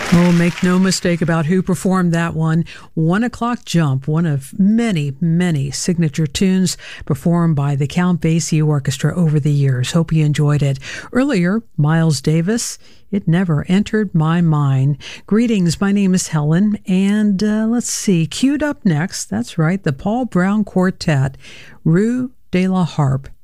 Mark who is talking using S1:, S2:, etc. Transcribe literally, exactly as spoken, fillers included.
S1: Oh, make no mistake about who performed that one. One O'Clock Jump, one of many, many signature tunes performed by the Count Basie Orchestra over the years. Hope you enjoyed it. Earlier, Miles Davis, It Never Entered My Mind. Greetings, my name is Helen, and uh, let's see, queued up next, that's right, the Paul Brown Quartet, Rue de la Harpe.